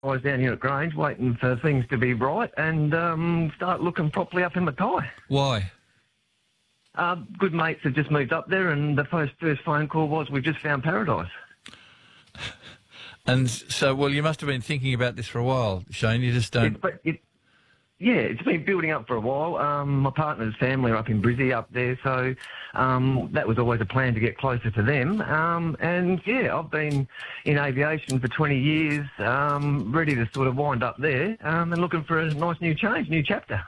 down here at Grange, waiting for things to be right and start looking properly up in Mackay. Why? Good mates have just moved up there, and the first phone call was, we've just found paradise. And so, well, you must have been thinking about this for a while, Shane. You just don't... Yeah, it's been building up for a while. My partner's family are up in Brizzy up there, so that was always a plan to get closer to them. And, yeah, I've been in aviation for 20 years, ready to sort of wind up there and looking for a nice new change, new chapter.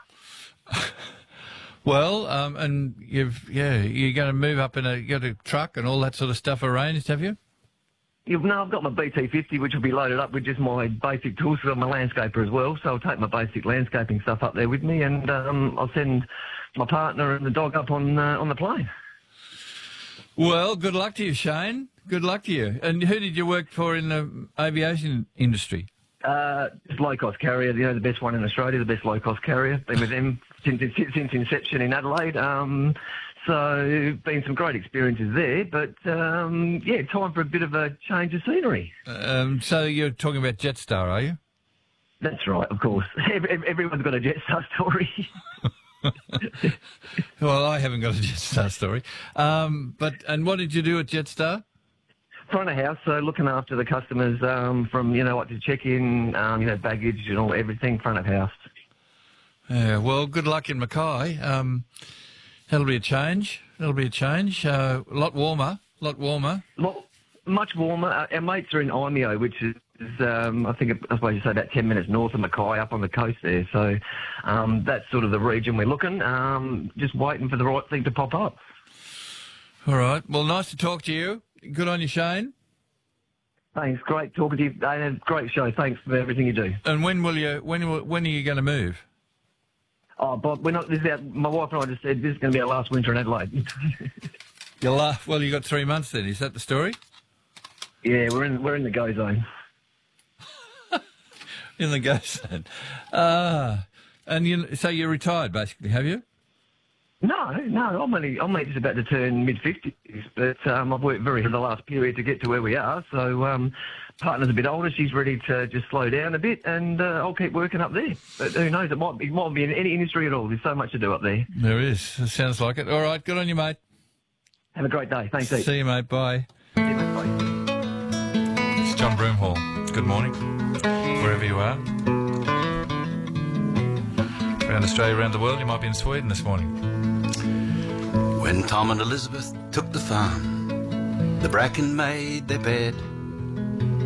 Well, and you're going to move up you got a truck and all that sort of stuff arranged, have you? No, I've got my BT50, which will be loaded up with just my basic tools, because I'm a landscaper as well, so I'll take my basic landscaping stuff up there with me, and I'll send my partner and the dog up on the plane. Well, good luck to you, Shane. Good luck to you. And who did you work for in the aviation industry? Just low-cost carrier, the best one in Australia, the best low-cost carrier. Been with them since inception in Adelaide. So, been some great experiences there, but, yeah, time for a bit of a change of scenery. So you're talking about Jetstar, are you? That's right, of course. Everyone's got a Jetstar story. Well, I haven't got a Jetstar story. And what did you do at Jetstar? Front of house, so looking after the customers from, what to check in, baggage and all, everything, front of house. Yeah, well, good luck in Mackay. That'll be a change. A lot warmer. Much warmer. Our mates are in Imeo, which is I suppose you say about 10 minutes north of Mackay, up on the coast there. So that's sort of the region we're looking. Just waiting for the right thing to pop up. All right. Well, nice to talk to you. Good on you, Shane. Thanks. Great talking to you. Great show. Thanks for everything you do. And when are you going to move? Oh, Bob, my wife and I just said this is going to be our last winter in Adelaide. Well, you got 3 months then. Is that the story? Yeah, we're in the go zone. In the go zone. And so you're retired, basically, have you? No, I'm only just about to turn mid-50s, but I've worked very hard the last period to get to where we are, so partner's a bit older, she's ready to just slow down a bit, and I'll keep working up there. But who knows, it might be in any industry at all. There's so much to do up there. There is. It sounds like it. All right, good on you, mate. Have a great day. Thanks, Ed. See you, mate. Bye. See you, mate. Bye. It's John Broomhall. Good morning, wherever you are. Around Australia, around the world, you might be in Sweden this morning. When Tom and Elizabeth took the farm, the bracken made their bed.